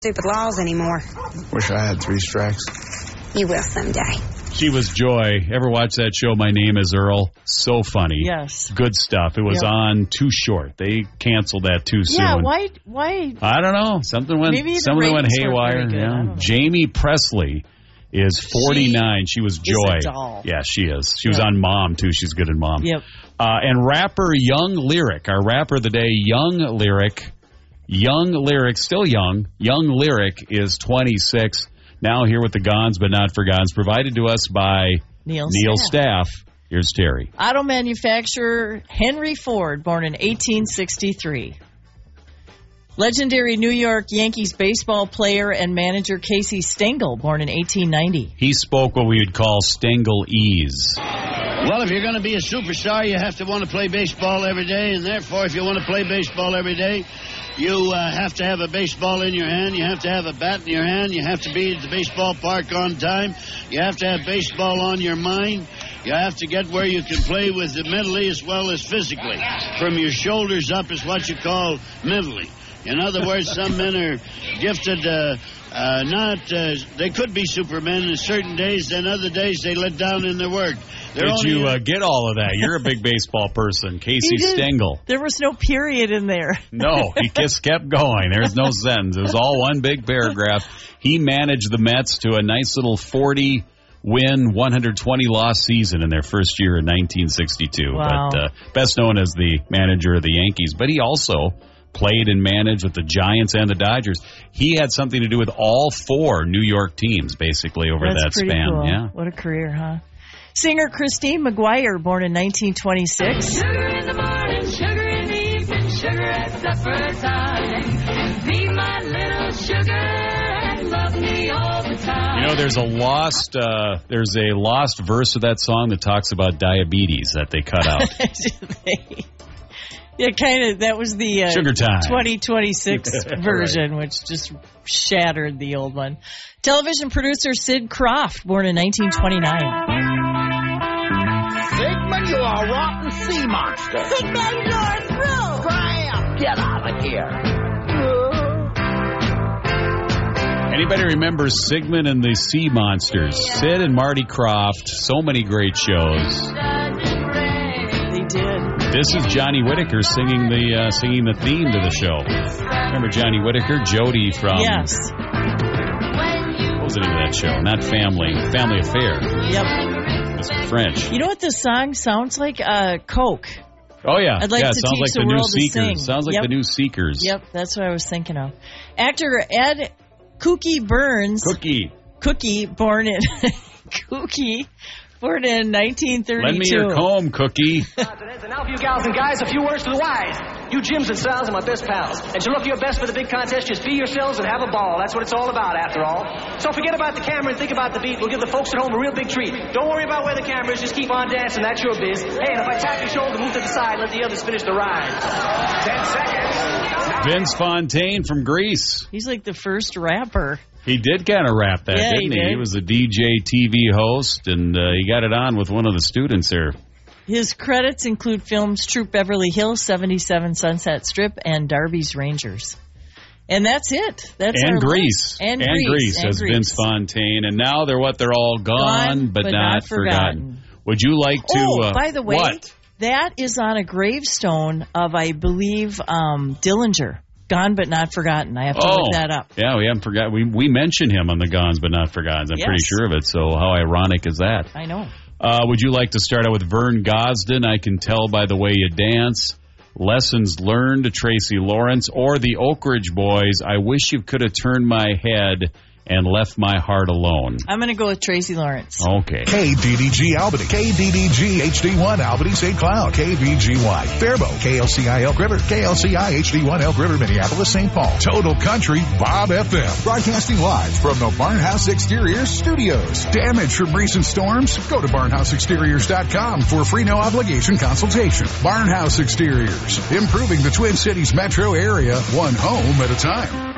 stupid laws anymore. Wish I had 3 strikes. You will someday. She was Joy. Ever watch that show, My Name is Earl? So funny. Yes. Good stuff. It was on too short. They canceled that too soon. Yeah, why? I don't know. Something went haywire. Yeah. Jamie Presley is 49. She was Joy. Is a doll. Yeah, she is. She was on Mom, too. She's good at Mom. Yep. And rapper Young Lyric, our rapper of the day, Young Lyric, still young. Young Lyric is 26. Now here with the Gons But Not Forgottens, provided to us by Neil Staff. Here's Terry. Auto manufacturer Henry Ford, born in 1863. Legendary New York Yankees baseball player and manager Casey Stengel, born in 1890. He spoke what we would call Stengel-ese. Well, if you're going to be a superstar, you have to want to play baseball every day, and therefore, if you want to play baseball every day, you have to have a baseball in your hand. You have to have a bat in your hand. You have to be at the baseball park on time. You have to have baseball on your mind. You have to get where you can play with it mentally as well as physically. From your shoulders up is what you call mentally. In other words, some men are gifted they could be supermen in certain days, then other days they let down in their work. Did you get all of that? You're a big baseball person. Casey Stengel. There was no period in there. No, he just kept going. There's no sentence. It was all one big paragraph. He managed the Mets to a nice little 40-win, 120-loss season in their first year in 1962. Wow. But best known as the manager of the Yankees. But he also played and managed with the Giants and the Dodgers. He had something to do with all 4 New York teams, basically, over that span. Cool. Yeah. What a career, huh? Singer Christine McGuire, born in 1926. Sugar in the morning, sugar in the evening, sugar at supper time. Be my little sugar and love me all the time. You know, there's a lost verse of that song that talks about diabetes that they cut out. Yeah, kind of. That was the Sugar Time 2026 version, which just shattered the old one. Television producer Sid Croft, born in 1929. Sigmund, you are a rotten sea monster. Sigmund, you're through. Graham, get out of here. Anybody remember Sigmund and the Sea Monsters? Sid and Marty Krofft. So many great shows. They did. This is Johnny Whitaker singing the theme to the show. Remember Johnny Whitaker? Jody from... Yes. What was the name of that show? Not Family Affair. Yep. It's French. You know what this song sounds like? Coke. Oh, yeah. I'd like to sounds teach like the New world to Seekers. sing. Sounds like the New Seekers. Yep, that's what I was thinking of. Actor Ed Cookie Burns. Cookie, born in... Cookie... Born in 1932. Lend me your comb, Cookie. And now, for you gals and guys, a few words to the wise. You Jims and Sal's are my best pals. And to look your best for the big contest, just be yourselves and have a ball. That's what it's all about, after all. So forget about the camera and think about the beat. We'll give the folks at home a real big treat. Don't worry about where the camera is. Just keep on dancing. That's your biz. Hey, and if I tap your shoulder, move to the side. Let the others finish the rhyme. 10 seconds. Vince Fontaine from Grease. He's like the first rapper. He did kind of rap that, didn't he? He was a DJ TV host, and he got it on with one of the students there. His credits include films Troop Beverly Hills, 77 Sunset Strip, and Darby's Rangers. And that's it. That's and our Grease. List. And Grease as Vince Fontaine. And now they're all gone but not forgotten. Would you like to... Oh, by the way, what? That is on a gravestone of, I believe, Dillinger. Gone but not forgotten. I have to look that up. Yeah, we haven't forgotten. We mentioned him on the Gone but not forgotten. I'm pretty sure of it. So how ironic is that? I know. Would you like to start out with Vern Gosdin? I Can Tell by the Way You Dance. Lessons Learned, Tracy Lawrence, or the Oak Ridge Boys. I Wish You Could Have Turned My Head and Left My Heart Alone. I'm going to go with Tracy Lawrence. Okay. KDDG Albany, KDDG HD1 Albany St. Cloud, KVGY Faribault, KLCI Elk River, KLCI HD1 Elk River Minneapolis St. Paul, Total Country Bob FM. Broadcasting live from the Barnhouse Exteriors Studios. Damage from recent storms? Go to barnhouseexteriors.com for a free no obligation consultation. Barnhouse Exteriors, improving the Twin Cities metro area one home at a time.